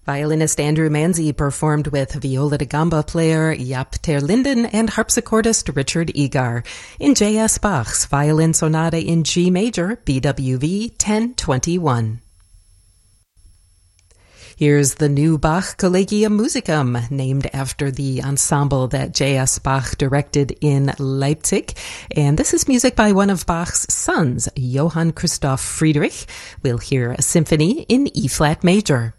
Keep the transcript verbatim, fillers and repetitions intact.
Violinist Andrew Manzi performed with viola da gamba player Jaap ter Linden and harpsichordist Richard Egar in J S. Bach's Violin Sonata in G major, B W V ten twenty-one. Here's the new Bach Collegium Musicum, named after the ensemble that J S. Bach directed in Leipzig. And this is music by one of Bach's sons, Johann Christoph Friedrich. We'll hear a symphony in E-flat major.